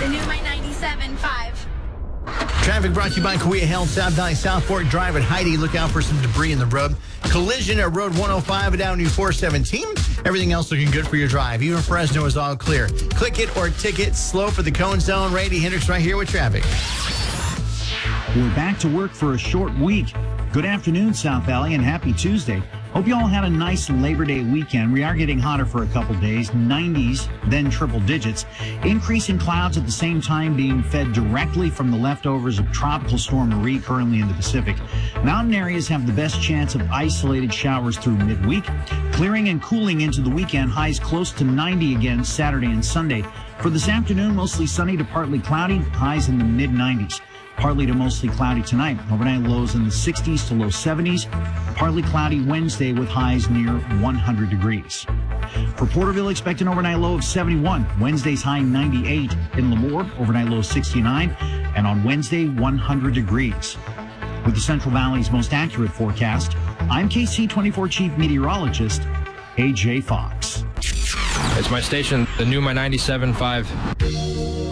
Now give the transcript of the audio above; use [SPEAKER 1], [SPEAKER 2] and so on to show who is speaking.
[SPEAKER 1] The new My 97.5.
[SPEAKER 2] Traffic brought to you by Kauai Health, South Valley, South Fork Drive at Heidi. Look out for some debris in the road. Collision at Road 105 and Avenue 417. Everything else looking good for your drive. Even Fresno is all clear. Click it or ticket. Slow for the Cone Zone. Randy Hendricks right here with traffic.
[SPEAKER 3] We're back to work for a short week. Good afternoon, South Valley, and happy Tuesday. Hope you all had a nice Labor Day weekend. We are getting hotter for a couple days, 90s, then triple digits. Increasing clouds at the same time being fed directly from the leftovers of Tropical Storm Marie currently in the Pacific. Mountain areas have the best chance of isolated showers through midweek. Clearing and cooling into the weekend, highs close to 90 again Saturday and Sunday. For this afternoon, mostly sunny to partly cloudy, highs in the mid-90s. Partly to mostly cloudy tonight. Overnight lows in the 60s to low 70s. Partly cloudy Wednesday with highs near 100 degrees. For Porterville, expect an overnight low of 71. Wednesday's high 98. In Lemoore, overnight low 69. And on Wednesday, 100 degrees. With the Central Valley's most accurate forecast, I'm KC24 Chief Meteorologist, AJ Fox.
[SPEAKER 4] It's my station, the new My 97.5.